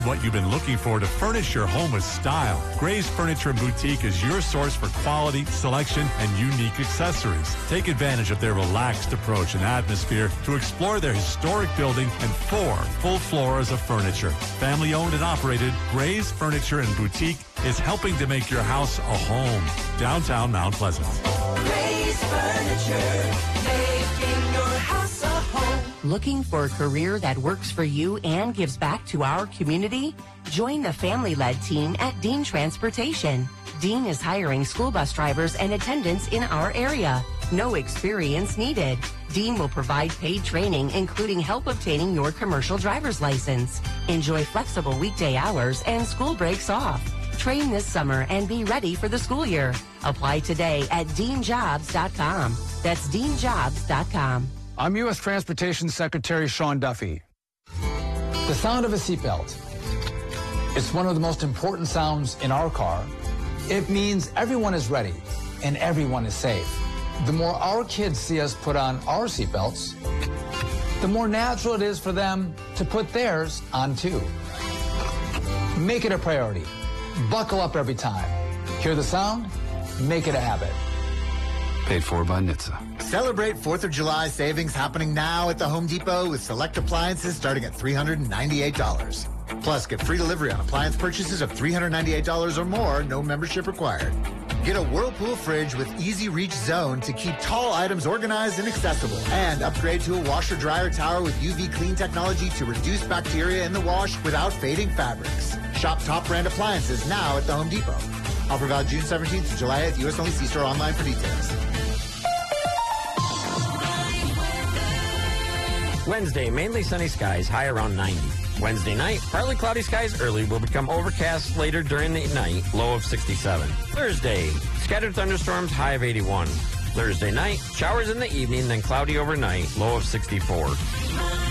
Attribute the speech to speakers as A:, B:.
A: What you've been looking for to furnish your home with style. Gray's Furniture and Boutique is your source for quality, selection, and unique accessories. Take advantage of their relaxed approach and atmosphere to explore their historic building and 4 full floors of furniture. Family owned and operated, Gray's Furniture and Boutique is helping to make your house a home. Downtown Mount Pleasant.
B: Gray's Furniture, making your house a home.
C: Looking for a career that works for you and gives back to our community? Join the family-led team at Dean Transportation. Dean is hiring school bus drivers and attendants in our area. No experience needed. Dean will provide paid training, including help obtaining your commercial driver's license. Enjoy flexible weekday hours and school breaks off. Train this summer and be ready for the school year. Apply today at deanjobs.com. That's deanjobs.com.
D: I'm U.S. Transportation Secretary Sean Duffy. The sound of a seatbelt. It's one of the most important sounds in our car. It means everyone is ready and everyone is safe. The more our kids see us put on our seatbelts, the more natural it is for them to put theirs on too. Make it a priority. Buckle up every time. Hear the sound? Make it a habit.
E: Paid for by NHTSA.
F: Celebrate 4th of July savings happening now at the Home Depot with select appliances starting at $398. Plus, get free delivery on appliance purchases of $398 or more, no membership required. Get a Whirlpool fridge with Easy Reach Zone to keep tall items organized and accessible. And upgrade to a washer-dryer tower with UV clean technology to reduce bacteria in the wash without fading fabrics. Shop top brand appliances now at the Home Depot. Offer valid June 17th to July 8th. U.S. only. See store online for details.
G: Wednesday, mainly sunny skies, high around 90. Wednesday night, partly cloudy skies early will become overcast later during the night, low of 67. Thursday, scattered thunderstorms, high of 81. Thursday night, showers in the evening, then cloudy overnight, low of 64.